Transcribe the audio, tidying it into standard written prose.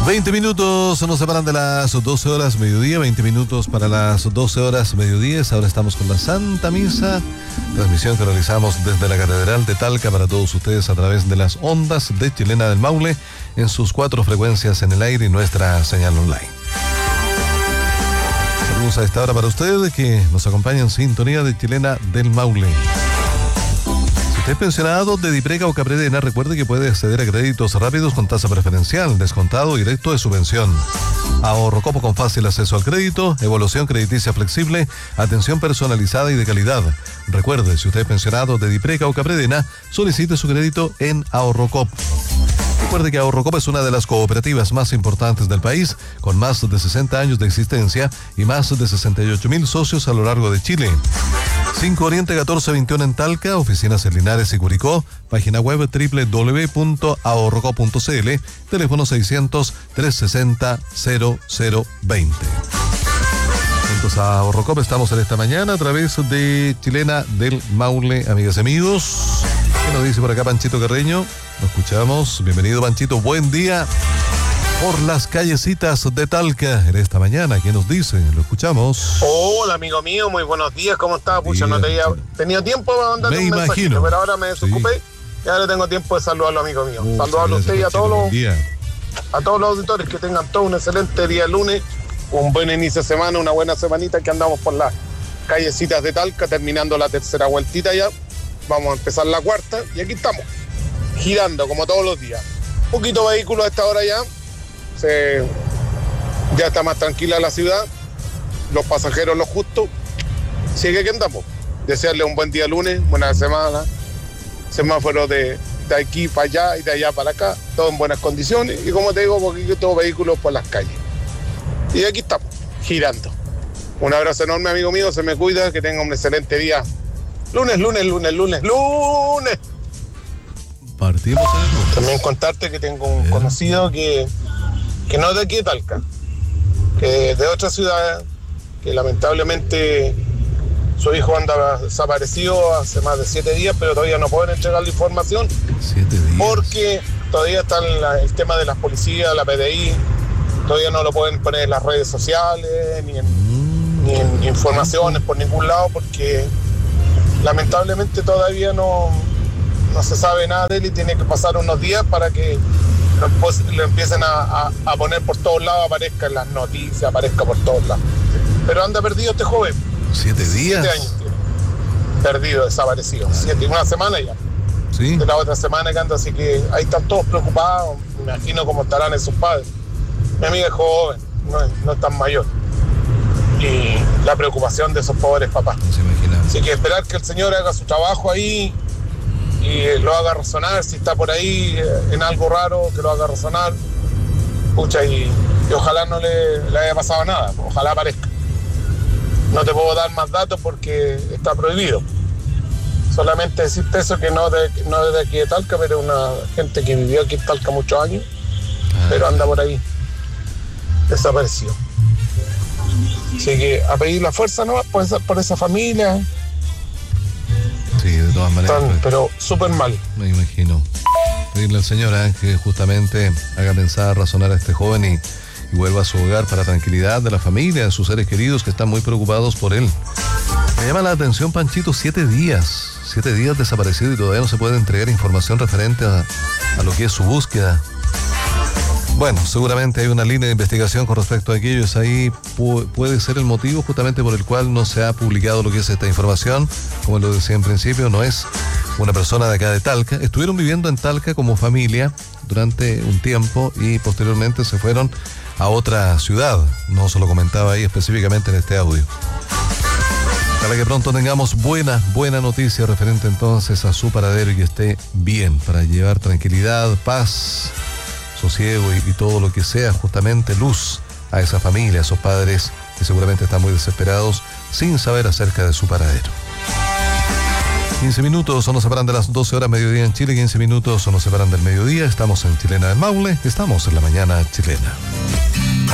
20 minutos nos separan de las 12 horas mediodía, 20 minutos para las 12 horas mediodía. Ahora estamos con la Santa Misa, transmisión que realizamos desde la Catedral de Talca para todos ustedes a través de las ondas de Chilena del Maule en sus 4 frecuencias en el aire y nuestra señal online. Saludos a esta hora para ustedes que nos acompañan en sintonía de Chilena del Maule. Si usted es pensionado de Dipreca o Capredena, recuerde que puede acceder a créditos rápidos con tasa preferencial, descontado directo de su pensión. Ahorro Copo con fácil acceso al crédito, evaluación crediticia flexible, atención personalizada y de calidad. Recuerde, si usted es pensionado de Dipreca o Capredena, solicite su crédito en Ahorro Copo. Recuerde que Ahorro Copo es una de las cooperativas más importantes del país, con más de 60 años de existencia y más de 68.000 socios a lo largo de Chile. 5 Oriente 1421 en Talca, oficinas en Linares y Curicó, página web www.ahorrocop.cl, teléfono 600-360-0020. Juntos a Ahorro Copo estamos en esta mañana a través de Chilena del Maule, amigas y amigos. ¿Qué nos dice por acá Panchito Carreño? Lo escuchamos. Bienvenido, Panchito. Buen día por las callecitas de Talca en esta mañana. ¿Qué nos dice? Lo escuchamos. Hola, amigo mío. Muy buenos días. ¿Cómo estás? Pucha, no te había tenido tiempo para mandarte un mensajito, pero ahora me desocupé. Y ahora tengo tiempo de saludarlo, amigo mío. Saludarlo a usted y a todos los auditores. Que tengan todo un excelente día lunes. Un buen inicio de semana, una buena semanita que andamos por las callecitas de Talca, terminando la tercera vueltita ya. Vamos a empezar la cuarta y aquí estamos, girando como todos los días. Poquito vehículo a esta hora ya. Ya está más tranquila la ciudad. Los pasajeros los justos. Así que aquí andamos. Desearle un buen día lunes, buena semana. Semáforo de aquí para allá y de allá para acá. Todo en buenas condiciones. Y como te digo, poquito vehículos por las calles. Y aquí estamos, girando. Un abrazo enorme, amigo mío. Se me cuida. Que tenga un excelente día. Lunes. Partimos. También contarte que tengo un conocido que no es de aquí de Talca, que es de otra ciudad, que lamentablemente su hijo anda desaparecido hace más de 7 días, pero todavía no pueden entregar la información. 7 días. Porque todavía está el tema de las policías, la PDI, todavía no lo pueden poner en las redes sociales, ni en informaciones por ningún lado, porque lamentablemente todavía no se sabe nada de él y tiene que pasar unos días para que lo empiecen a poner por todos lados, aparezca en las noticias, aparezca por todos lados. Pero anda perdido este joven. 7 días. 7 años tiene. Perdido, desaparecido. 7, una semana ya. Sí. De la otra semana que anda, así que ahí están todos preocupados. Me imagino cómo estarán esos padres. Mi amiga es joven, no es tan mayor. Y la preocupación de esos pobres papás. No se imagina. Así que esperar que el Señor haga su trabajo ahí y lo haga razonar. Si está por ahí en algo raro, que lo haga razonar. Pucha, y ojalá no le haya pasado nada. Ojalá aparezca. No te puedo dar más datos porque está prohibido. Solamente decirte eso, que no es de aquí de Talca, pero una gente que vivió aquí en Talca muchos años, pero anda por ahí desaparecido. Así que a pedir la fuerza, ¿no? Por esa familia. Sí, de todas maneras. Pero súper mal. Me imagino. Pedirle al Señor que justamente haga pensar, razonar a este joven y vuelva a su hogar para tranquilidad de la familia, de sus seres queridos que están muy preocupados por él. Me llama la atención, Panchito, 7 días. 7 días desaparecido y todavía no se puede entregar información referente a lo que es su búsqueda. Bueno, seguramente hay una línea de investigación con respecto a aquello. Ahí puede ser el motivo justamente por el cual no se ha publicado lo que es esta información. Como lo decía en principio, no es una persona de acá de Talca. Estuvieron viviendo en Talca como familia durante un tiempo y posteriormente se fueron a otra ciudad. No se lo comentaba ahí específicamente en este audio. Para que pronto tengamos buena noticia referente entonces a su paradero y que esté bien, para llevar tranquilidad, paz, sosiego y todo lo que sea justamente luz a esa familia, a esos padres que seguramente están muy desesperados sin saber acerca de su paradero. 15 minutos nos separan de las 12 horas mediodía en Chile, 15 minutos nos separan del mediodía. Estamos en Chilena del Maule, estamos en la mañana chilena.